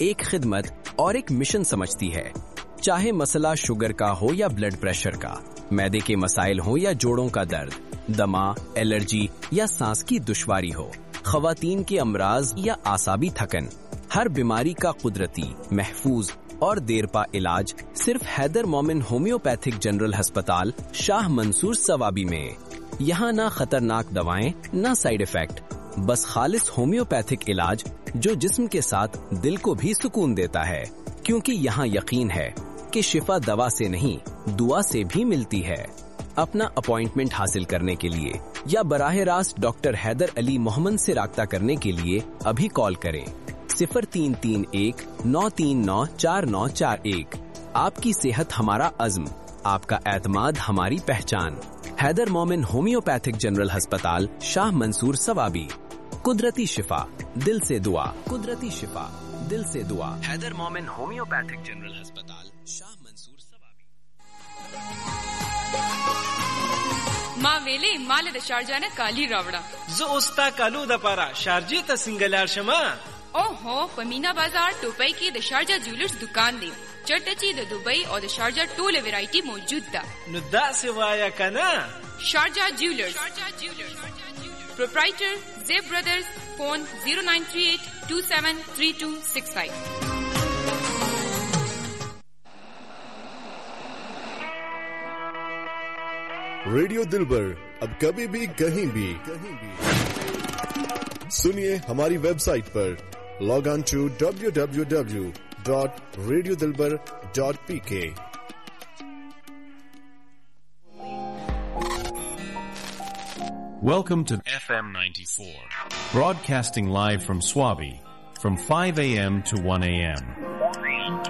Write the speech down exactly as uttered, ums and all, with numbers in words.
एक खिदमत और एक मिशन समझती है। चाहे मसला शुगर का हो या ब्लड प्रेशर का, मैदे के मसाइल हो या जोड़ों का दर्द, दमा, एलर्जी या सांस की दुश्वारी हो, खवातीन के अमराज या आसाबी थकन, हर बीमारी का कुदरती, महफूज और देरपा इलाज सिर्फ हैदर मोमिन होम्योपैथिक जनरल अस्पताल शाह मंसूर सवाबी में। यहाँ ना खतरनाक दवाएं, ना साइड इफेक्ट, बस खालिस होम्योपैथिक इलाज जो जिस्म के साथ दिल को भी सुकून देता है। क्योंकि यहाँ यकीन है कि शिफा दवा से नहीं, दुआ से भी मिलती है। अपना अपॉइंटमेंट हासिल करने के लिए या बराह रास्त डॉक्टर हैदर अली मोहम्मद से राब्ता करने के लिए अभी कॉल करें सिफर तीन तीन एक नौ तीन नौ चार नौ चार एक। आपकी सेहत हमारा अज़्म, आपका एतमाद हमारी पहचान। हैदर मोमिन होम्योपैथिक जनरल अस्पताल शाह मंसूर सवाबी। कुदरती शिफा, दिल से दुआ। कुदरती शिफा, दिल से दुआ। हैदर मोमिन होम्योपैथिक जनरल अस्पताल शाह मंसूर सवाबी। माँ वेले माल द शारजाना काली रावड़ा जो उस्ता कालू द पारा शारजे त सिंगलार शमा। ओहो पमीना बाजार टोपई की द शारजा ज्वेलर्स दुकान दे चटची द दुबई और द शारजा टोल वैरायटी मौजूद दा नुदा से वाया कना शारजा ज्वेलर्स। प्रोप्राइटर जेब brothers, phone zero nine three eight to seven three to six five. Radio दिलबर, अब कभी भी कहीं भी कहीं भी सुनिए हमारी वेबसाइट पर। Log on to W W W dot radio Dilbar dot P के। Welcome to F M ninety-four, broadcasting live from Swabi from five a m to one a m